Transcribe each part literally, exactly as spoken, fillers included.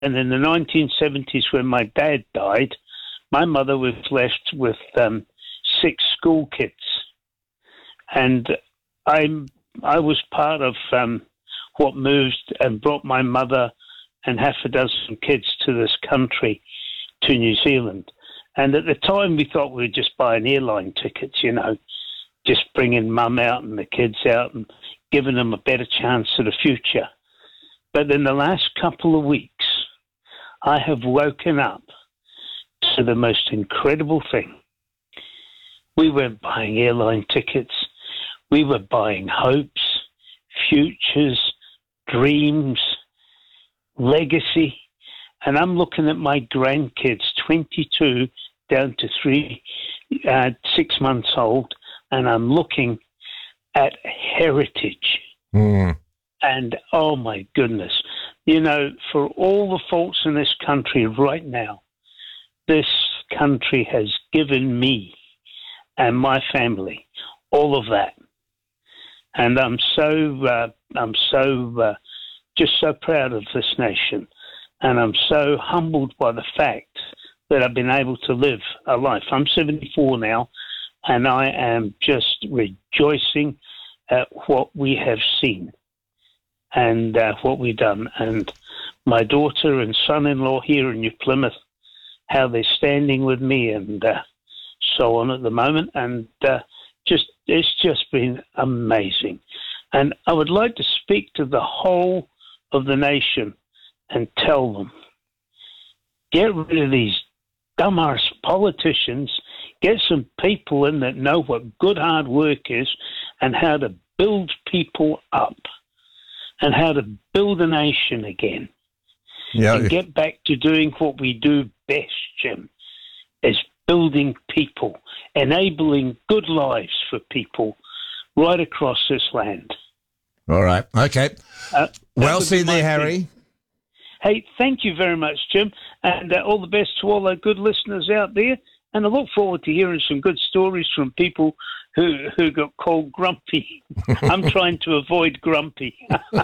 And in the nineteen seventies, when my dad died, my mother was left with um, six school kids. And I I was part of um, what moved and brought my mother and half a dozen kids to this country, to New Zealand. And at the time, we thought we were just buying airline tickets, you know, just bringing mum out and the kids out and giving them a better chance at a future. But in the last couple of weeks, I have woken up to the most incredible thing. We weren't buying airline tickets. We were buying hopes, futures, dreams, legacy. And I'm looking at my grandkids, twenty-two down to three, uh, six months old, and I'm looking at heritage. Mm. And, oh, my goodness, you know, for all the faults in this country right now, this country has given me and my family all of that. And I'm so, uh, I'm so, uh, just so proud of this nation. And I'm so humbled by the fact that I've been able to live a life. I'm seventy-four now, and I am just rejoicing at what we have seen and uh, what we've done. And my daughter and son-in-law here in New Plymouth, how they're standing with me and uh, so on at the moment. And uh, just it's just been amazing. And I would like to speak to the whole of the nation and tell them, get rid of these dumbass politicians, get some people in that know what good hard work is and how to build people up and how to build a nation again. Yeah. And get back to doing what we do best, Jim, is building people, enabling good lives for people right across this land. All right. Okay. Uh, well seen there, Harry. Thing. Hey, thank you very much, Jim, and uh, all the best to all our good listeners out there. And I look forward to hearing some good stories from people who who got called grumpy. I'm trying to avoid grumpy.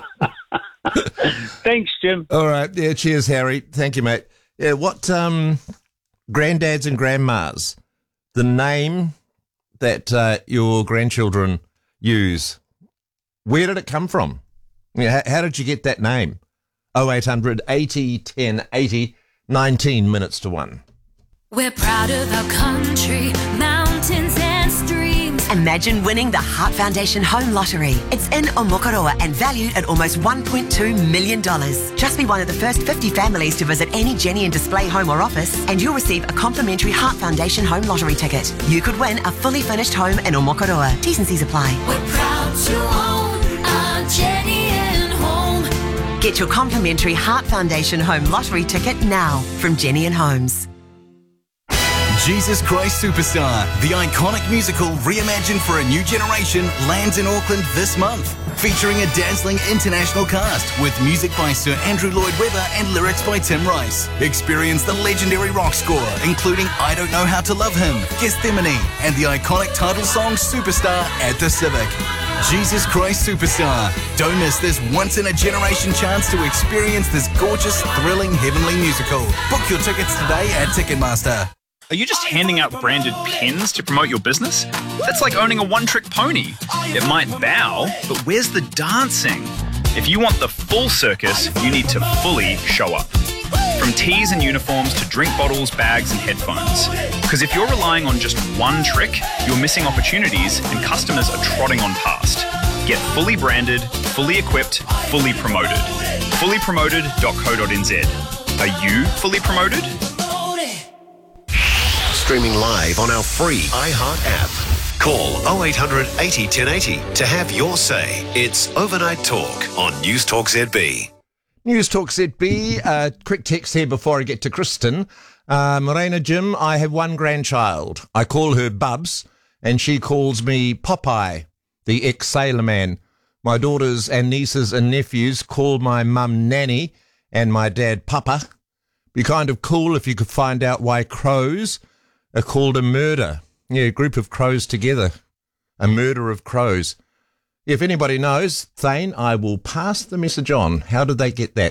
Thanks, Jim. All right. Yeah, cheers, Harry. Thank you, mate. Yeah, what um, granddads and grandmas, the name that uh, your grandchildren use, where did it come from? Yeah, how, how did you get that name? oh eight hundred eighty ten eighty, nineteen minutes to one. We're proud of our country, mountains and streams. Imagine winning the Heart Foundation Home Lottery. It's in Omokoroa and valued at almost one point two million dollars. Just be one of the first fifty families to visit any Jenny and Display home or office, and you'll receive a complimentary Heart Foundation Home Lottery ticket. You could win a fully furnished home in Omokoroa. T's and C's apply. We're proud to own our Jenny and Home. Get your complimentary Heart Foundation Home Lottery ticket now from Jenny and Homes. Jesus Christ Superstar, the iconic musical reimagined for a new generation, lands in Auckland this month. Featuring a dazzling international cast with music by Sir Andrew Lloyd Webber and lyrics by Tim Rice. Experience the legendary rock score, including I Don't Know How to Love Him, Gethsemane, and the iconic title song Superstar at the Civic. Jesus Christ Superstar. Don't miss this once-in-a-generation chance to experience this gorgeous, thrilling, heavenly musical. Book your tickets today at Ticketmaster. Are you just handing out branded pins to promote your business? That's like owning a one-trick pony. It might bow, but where's the dancing? If you want the full circus, you need to fully show up. From tees and uniforms to drink bottles, bags and headphones. Because if you're relying on just one trick, you're missing opportunities and customers are trotting on past. Get fully branded, fully equipped, fully promoted. fully promoted dot co dot n z. Are you fully promoted? Streaming live on our free iHeart app. Call oh eight hundred eighty ten eighty to have your say. It's Overnight Talk on News Talk Z B. News Talk Z B. Uh, quick text here before I get to Kristen. Uh, Morena Jim, I have one grandchild. I call her Bubs, and she calls me Popeye, the ex-sailor man. My daughters and nieces and nephews call my mum Nanny and my dad Papa. Be kind of cool if you could find out why crows are called a murder. Yeah, a group of crows together. A murder of crows. If anybody knows, Thane, I will pass the message on. How did they get that?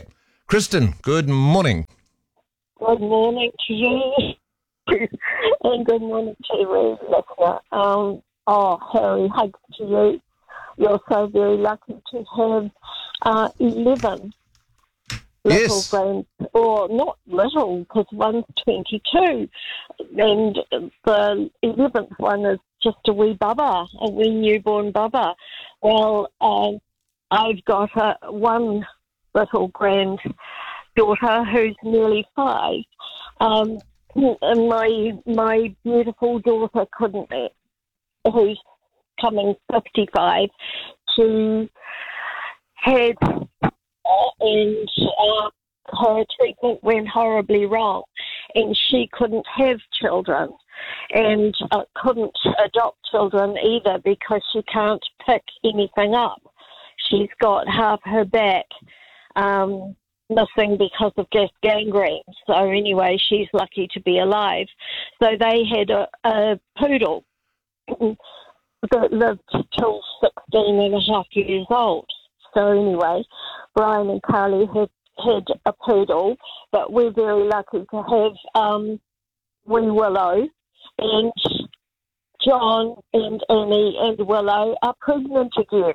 Kristen, good morning. Good morning to you, and good morning to you, listener. Um, oh, Harry, hugs to you. You're so very lucky to have uh, eleven little Yes. grand, or not little, because one's twenty-two, and the eleventh one is just a wee bubba, a wee newborn bubba. Well, um, I've got a, one little granddaughter who's nearly five, um, and my my beautiful daughter couldn't, who's coming fifty-five, she had, uh, and uh, her treatment went horribly wrong, and she couldn't have children, and uh, couldn't adopt children either because she can't pick anything up. She's got half her back um, missing because of gas gangrene. So anyway, she's lucky to be alive. So they had a, a poodle that lived till sixteen and a half years old. So anyway, Brian and Carly had, had a poodle, but we're very lucky to have um, wee Willow, and John and Annie and Willow are pregnant again.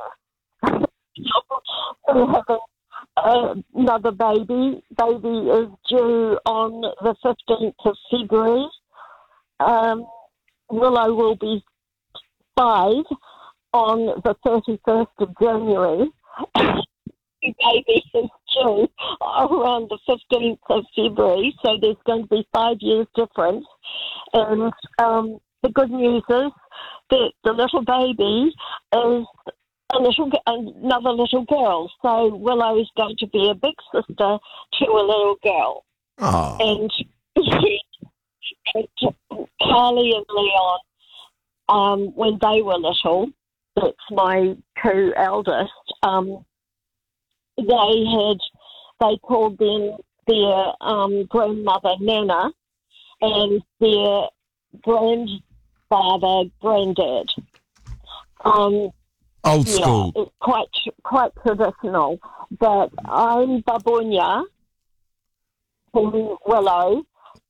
We're having uh, another baby. Baby is due on the fifteenth of February. Um, Willow will be five on the thirty-first of January. Baby is due around the fifteenth of February, so there's going to be five years difference. And um, the good news is that the little baby is a little, another little girl. So Willow is going to be a big sister to a little girl. Oh. And, and Carly and Leon, um, when they were little, that's my two eldest, um, they had, they called them their um, grandmother Nana and their grandfather Granddad. Um, Old yeah, school. it's quite quite traditional. But I'm Babunya, from Willow.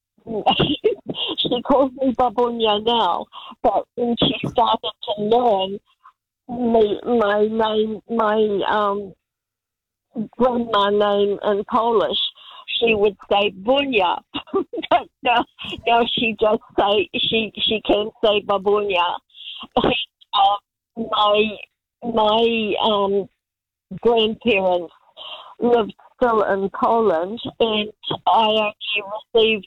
She calls me Babunya now, but when she started to learn me, my name, my um, grandma name in Polish, she would say Bunya. But now, now she just say she she can say Babunya. uh, my my um, grandparents lived still in Poland, and I only received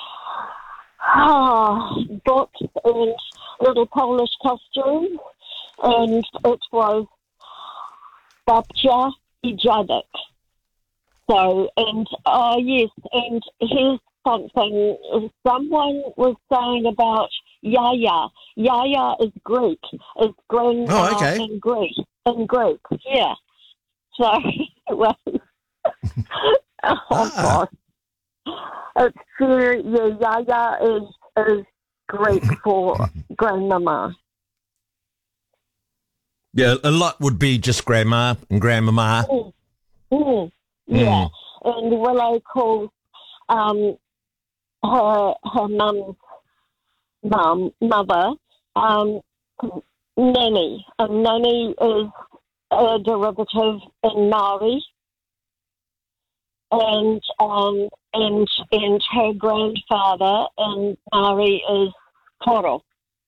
oh, books and little Polish costumes, and it was Babcia i Dziadek. So, and, oh yes, and here's something, someone was saying about Yaya. Yaya is Greek, is grandma Oh, okay. in Greek, in Greek, yeah. So, well, oh Ah. gosh. It's very, yeah, Yaya is, is Greek for grandmama. Yeah, a lot would be just grandma and grandmama. Mm. Mm. Yeah, and Willow calls um, her her mum's mum mother um, Nanny, and Nanny is a derivative in Maori, and um, and and her grandfather in Maori is Koro.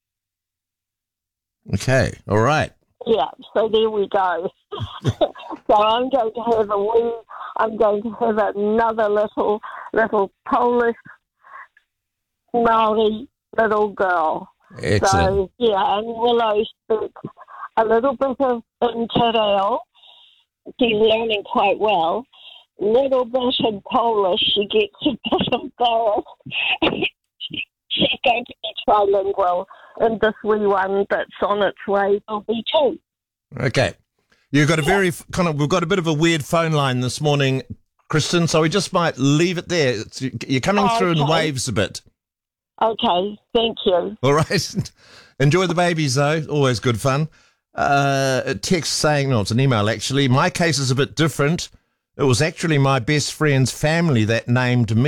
Okay, all right. Yeah, so there we go. So I'm going to have a wee, I'm going to have another little, little Polish Maori little girl. Excellent. So, yeah, and Willow speaks a little bit of in Te Reo. She's learning quite well. Little bit in Polish, she gets a bit embarrassed. She's going to be trilingual, and this wee one that's on its way will be too. Okay. You've got a very f- kind of, we've got a bit of a weird phone line this morning, Kristen, so we just might leave it there. It's, you're coming Oh, through in okay. waves a bit. Okay, thank you. All right. Enjoy the babies, though. Always good fun. Uh, a text saying, no, it's an email actually. My case is a bit different. It was actually my best friend's family that named me.